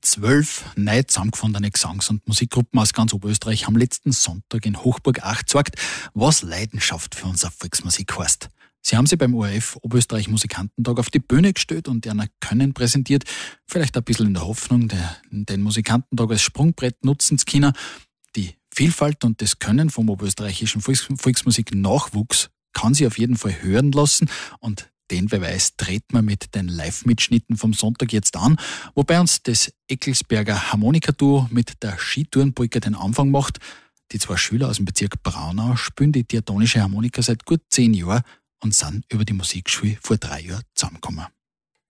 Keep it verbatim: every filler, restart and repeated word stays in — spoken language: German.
Zwölf neu zusammengefundene Gesangs- und Musikgruppen aus ganz Oberösterreich haben letzten Sonntag in Hochburg acht gezeigt, was Leidenschaft für unsere Volksmusik heißt. Sie haben sich beim O R F Oberösterreich Musikantentag auf die Bühne gestellt und ihr Können präsentiert, vielleicht ein bisschen in der Hoffnung, den Musikantentag als Sprungbrett nutzen zu können. Die Vielfalt und das Können vom oberösterreichischen Volks- Volksmusik-Nachwuchs kann sich auf jeden Fall hören lassen, und den Beweis treten wir mit den Live-Mitschnitten vom Sonntag jetzt an, wobei uns das Eckelsberger Harmonikaduo mit der Skitourenbrücke den Anfang macht. Die zwei Schüler aus dem Bezirk Braunau spielen die diatonische Harmonika seit gut zehn Jahren und sind über die Musikschule vor drei Jahren zusammengekommen.